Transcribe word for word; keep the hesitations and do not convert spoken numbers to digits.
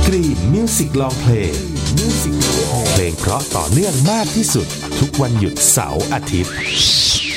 ดรีมมิวสิกลองเพลงเพลงเพราะต่อเนื่องมากที่สุดทุกวันหยุดเสาร์อาทิตย์